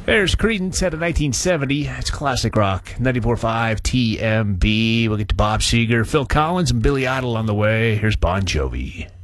There's Creedence out of 1970. It's classic rock. 94.5 TMB. We'll get to Bob Seger, Phil Collins, and Billy Idol on the way. Here's Bon Jovi.